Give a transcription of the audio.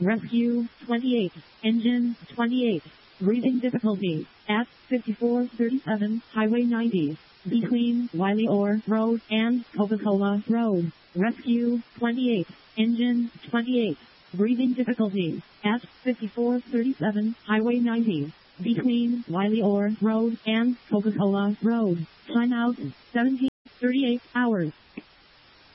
Rescue 28. Engine 28. Breathing difficulty at 5437 Highway 90 between Wiley Orr Road and Coca-Cola Road. Rescue 28. Engine 28. Breathing difficulty at 5437 Highway 90 between Wiley Orr Road and Coca-Cola Road. Time out 17:38 hours.